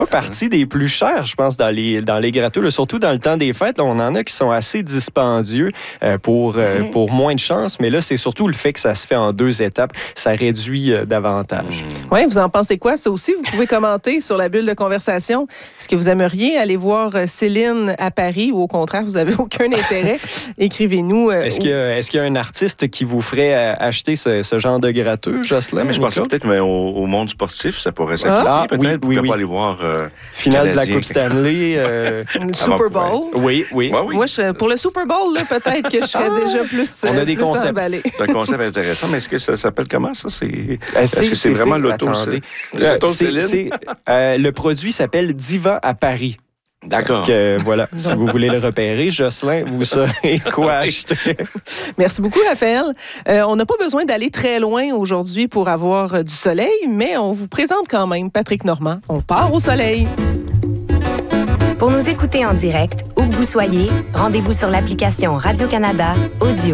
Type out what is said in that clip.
Partie des plus chers, je pense, dans les gâteaux. Là, surtout dans le temps des fêtes, là, on en a qui sont assez dispendieux pour moins de chance. Mais là, c'est surtout le fait que ça se fait en 2 étapes. Ça réduit davantage. Oui, vous en pensez quoi? Ça aussi, vous pouvez commenter sur la bulle de conversation. Est-ce que vous aimeriez aller voir Céline à Paris ou au contraire, vous n'avez aucun intérêt? Écrivez-nous. Est-ce qu'il y a un artiste qui vous ferait acheter ce genre de gâteau, Jocelyn? Mais je pensais peut-être au monde sportif, ça pourrait s'appliquer peut-être. Oui. Pas aller voir finale de la Coupe Stanley. Super Bowl. Oui. Moi, pour le Super Bowl, là, peut-être que je serais déjà plus on a des plus concepts. emballée. C'est un concept intéressant, mais est-ce que ça s'appelle comment, ça? Est-ce que c'est c'est vraiment l'auto? Le produit s'appelle Diva à Paris. D'accord. Donc, voilà, si vous voulez le repérer, Jocelyn, vous saurez quoi acheter. Merci beaucoup, Raphaël. On n'a pas besoin d'aller très loin aujourd'hui pour avoir du soleil, mais on vous présente quand même Patrick Normand. On part au soleil. Pour nous écouter en direct, où que vous soyez, rendez-vous sur l'application Radio-Canada Audio.